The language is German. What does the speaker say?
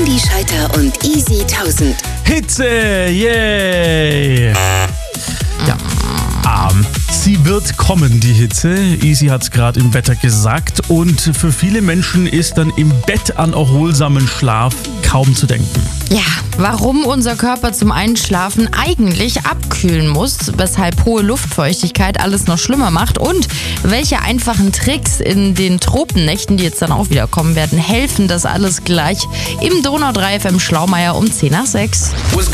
Andi Scheiter und Easy 1000. Hitze, yay! Ja, sie wird kommen, die Hitze. Easy hat es gerade im Wetter gesagt. Und für viele Menschen ist dann im Bett an erholsamen Schlaf kaum zu denken. Ja, warum unser Körper zum Einschlafen eigentlich abkühlen muss, weshalb hohe Luftfeuchtigkeit alles noch schlimmer macht und welche einfachen Tricks in den Tropennächten, die jetzt dann auch wieder kommen werden, helfen, das alles gleich im Donau 3 FM Schlaumeier um 10 nach 6.